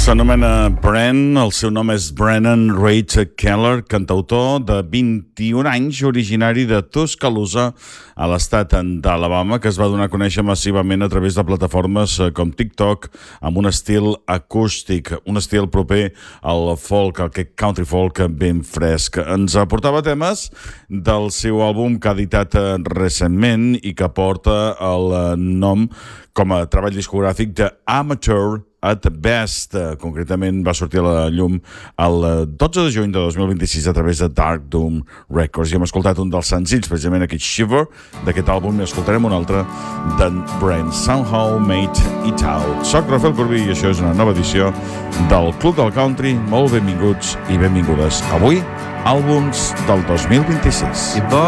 S'anomena Brent, el seu nom és Brennan Reid Keller, cantautor de 21 anys, originari de Tuscaloosa, a l'estat d'Alabama, que es va donar a conèixer massivament a través de plataformes com TikTok, amb un estil acústic, un estil proper al folk, al country folk ben fresc. Ens aportava temes del seu àlbum que ha editat recentment i que porta el nom com a treball discogràfic de Amateur at Best. Concretament va sortir a la llum el 12 de juny de 2026 a través de Dark Doom Records. I hem escoltat un dels senzills, precisament aquest Shiver, d'aquest àlbum, i escoltarem un altre d'en Brent, Somehow Made It Out. Soc Rafael Corbí i això és una nova edició del Club del Country. Molt benvinguts i benvingudes. Avui, àlbums del 2026.